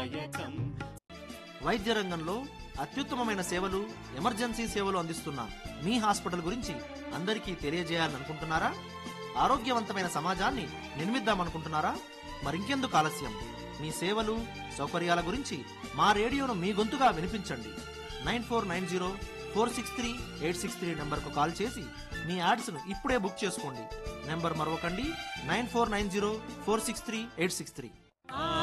దాయకం. వైద్య రంగంలో అత్యుత్తమమైన సేవలు, ఎమర్జెన్సీ సేవలు అందిస్తున్న మీ హాస్పిటల్ గురించి అందరికీ తెలియజేయాలనుకుంటున్నారా? ఆరోగ్యవంతమైన సమాజాన్ని నిర్మిద్దామనుకుంటున్నారా? మరింకెందుకు ఆలస్యం? మీ సేవలు, సౌకర్యాల గురించి మా రేడియోను మీ గొంతుగా వినిపించండి. 9490463863 నంబర్కు కాల్ చేసి మీ యాడ్స్ను ఇప్పుడే బుక్ చేసుకోండి. నెంబర్ మరొకండి, 9490463863.